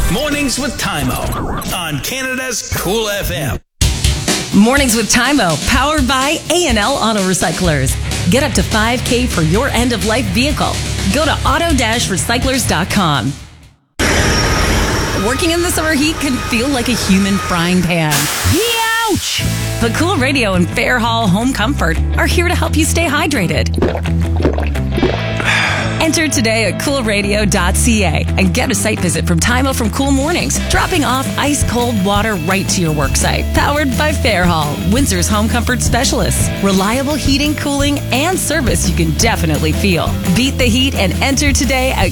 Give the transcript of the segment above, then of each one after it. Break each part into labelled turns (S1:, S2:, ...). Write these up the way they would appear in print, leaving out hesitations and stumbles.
S1: Mornings with Tymo on Canada's Cool FM.
S2: Mornings with Tymo, powered by A&L Auto Recyclers. Get up to $5,000 for your end-of-life vehicle. Go to auto-recyclers.com. Working in the summer heat can feel like a human frying pan. Ouch! But Cool Radio and Fairhall Home Comfort are here to help you stay hydrated. Enter today at coolradio.ca and get a site visit from Tymo from Cool Mornings, dropping off ice-cold water right to your work site. Powered by Fairhall, Windsor's home comfort specialists. Reliable heating, cooling, and service you can definitely feel. Beat the heat and enter today at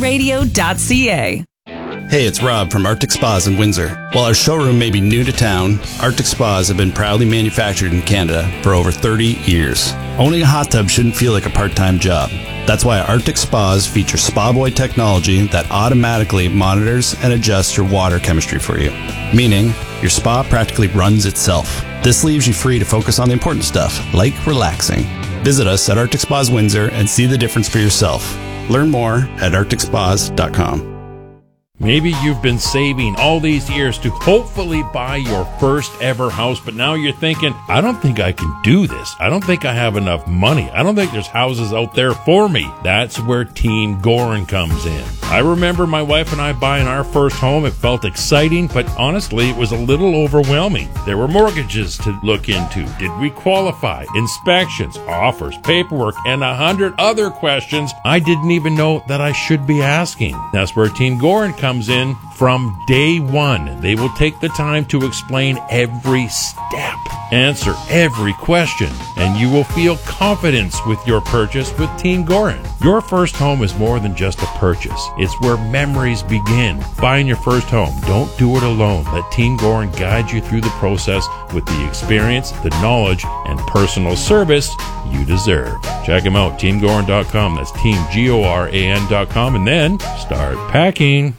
S2: coolradio.ca.
S3: Hey, it's Rob from Arctic Spas in Windsor. While our showroom may be new to town, Arctic Spas have been proudly manufactured in Canada for over 30 years. Owning a hot tub shouldn't feel like a part-time job. That's why Arctic Spas feature Spa Boy technology that automatically monitors and adjusts your water chemistry for you, meaning your spa practically runs itself. This leaves you free to focus on the important stuff, like relaxing. Visit us at Arctic Spas Windsor and see the difference for yourself. Learn more at arcticspas.com.
S4: Maybe you've been saving all these years to hopefully buy your first ever house, but now you're thinking, I don't think I can do this. I don't think I have enough money. I don't think there's houses out there for me. That's where Team Gorin comes in. I remember my wife and I buying our first home. It felt exciting, but honestly, it was a little overwhelming. There were mortgages to look into. Did we qualify? Inspections, offers, paperwork, and 100 other questions I didn't even know that I should be asking. That's where Team Gorin comes in from day one. They will take the time to explain every step, answer every question, and you will feel confidence with your purchase with Team Gorin. Your first home is more than just a purchase. It's where memories begin. Buying your first home, don't do it alone. Let Team Gorin guide you through the process with the experience, the knowledge, and personal service you deserve. Check them out, teamgorin.com. That's teamgoran.com, and then start packing.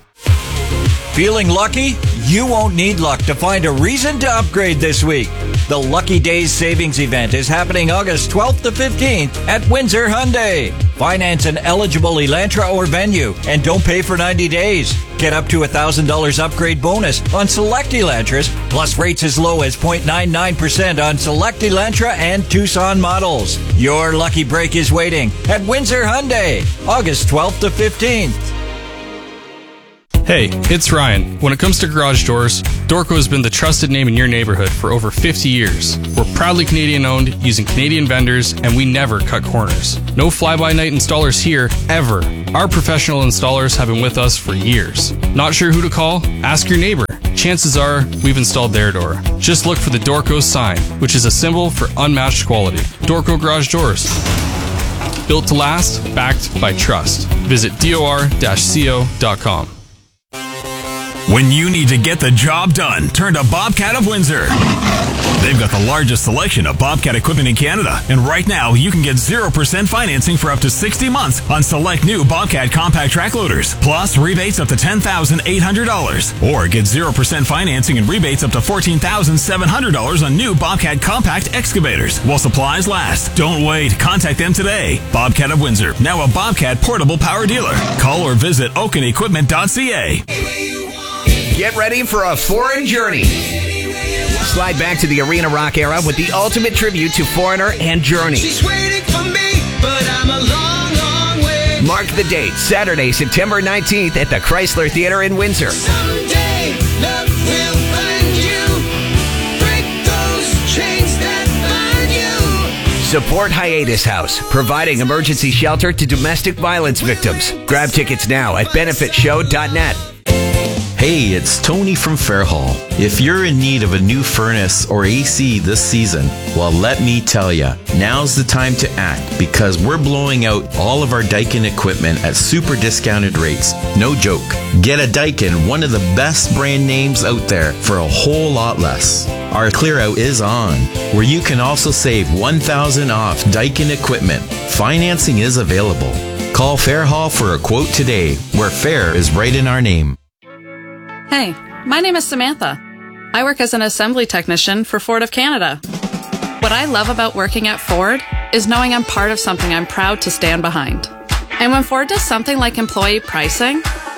S5: Feeling lucky? You won't need luck to find a reason to upgrade this week. The Lucky Days Savings Event is happening August 12th to 15th at Windsor Hyundai. Finance an eligible Elantra or Venue and don't pay for 90 days. Get up to $1,000 upgrade bonus on select Elantras, plus rates as low as 0.99% on select Elantra and Tucson models. Your lucky break is waiting at Windsor Hyundai, August 12th to 15th.
S6: Hey, it's Ryan. When it comes to garage doors, Dorco has been the trusted name in your neighborhood for over 50 years. We're proudly Canadian owned, using Canadian vendors, and we never cut corners. No fly-by-night installers here, ever. Our professional installers have been with us for years. Not sure who to call? Ask your neighbor. Chances are, we've installed their door. Just look for the Dorco sign, which is a symbol for unmatched quality. Dorco Garage Doors. Built to last, backed by trust. Visit dor-co.com.
S7: When you need to get the job done, turn to Bobcat of Windsor. They've got the largest selection of Bobcat equipment in Canada, and right now you can get 0% financing for up to 60 months on select new Bobcat compact track loaders, plus rebates up to $10,800. Or get 0% financing and rebates up to $14,700 on new Bobcat compact excavators while supplies last. Don't wait. Contact them today. Bobcat of Windsor, now a Bobcat portable power dealer. Call or visit oakenequipment.ca.
S8: Get ready for a foreign journey. Slide back to the arena rock era with the ultimate tribute to Foreigner and Journey.
S9: She's waiting for me, but I'm a long, long way.
S8: Mark the date, Saturday, September 19th at the Chrysler Theater in Windsor.
S9: Someday, love will find you. Break those chains that bind you.
S8: Support Hiatus House, providing emergency shelter to domestic violence victims. Grab tickets now at benefitshow.net.
S10: Hey, it's Tony from Fairhall. If you're in need of a new furnace or AC this season, well, let me tell you, now's the time to act because we're blowing out all of our Daikin equipment at super discounted rates. No joke. Get a Daikin, one of the best brand names out there, for a whole lot less. Our clear out is on, where you can also save $1,000 off Daikin equipment. Financing is available. Call Fairhall for a quote today, where Fair is right in our name.
S11: Hey, my name is Samantha. I work as an assembly technician for Ford of Canada. What I love about working at Ford is knowing I'm part of something I'm proud to stand behind. And when Ford does something like employee pricing,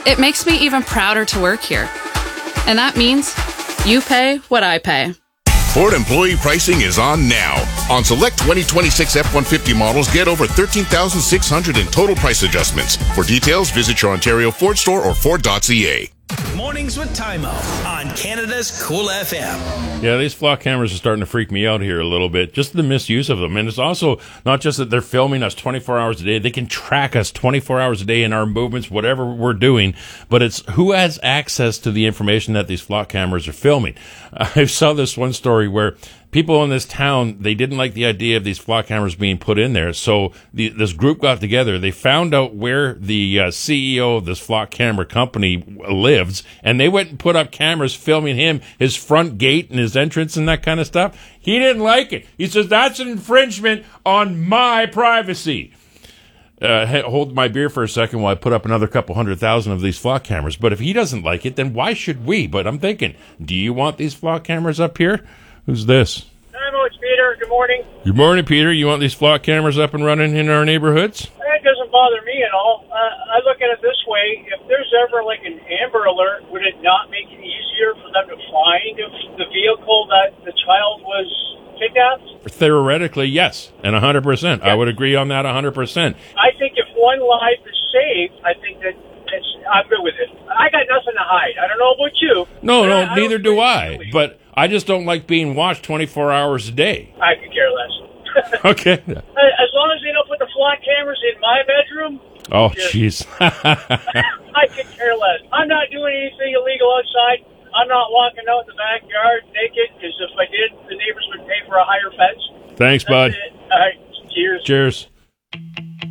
S11: It makes me even prouder to work here. And that means you pay what I pay.
S12: Ford employee pricing is on now. On select 2026 F-150 models, get over $13,600 in total price adjustments. For details, visit your Ontario Ford store or Ford.ca.
S1: Mornings with Timo on Canada's Cool FM.
S4: Yeah, these flock cameras are starting to freak me out here a little bit. Just the misuse of them. And it's also not just that they're filming us 24 hours a day. They can track us 24 hours a day in our movements, whatever we're doing. But it's who has access to the information that these flock cameras are filming. I saw this one story where people in this town, they didn't like the idea of these flock cameras being put in there. So this group got together. They found out where the CEO of this flock camera company lives, and they went and put up cameras filming him, his front gate and his entrance and that kind of stuff. He didn't like it. He says, that's an infringement on my privacy. Hold my beer for a second while I put up another couple 100,000 of these flock cameras. But if he doesn't like it, then why should we? But I'm thinking, do you want these flock cameras up here? Who's this?
S13: Hello, it's Peter. Good morning.
S4: Good morning, Peter. You want these flock cameras up and running in our neighborhoods?
S13: It doesn't bother me at all. I look at it this way. If there's ever like an Amber Alert, would it not make it easier for them to find the vehicle that the child was kidnapped?
S4: Theoretically, yes, and 100%. I would agree on that 100%.
S13: I think if one life is saved, I think that I'm good with it. I got nothing to hide. I don't know about you.
S4: No, neither do I. But I just don't like being watched 24 hours a day.
S13: I could care less.
S4: Okay.
S13: As long as they don't put the flock cameras in my bedroom.
S4: Oh, jeez.
S13: I could care less. I'm not doing anything illegal outside. I'm not walking out in the backyard naked, because if I did, the neighbors would pay for a higher fence.
S4: Thanks, bud.
S13: All right. Cheers.
S4: Cheers.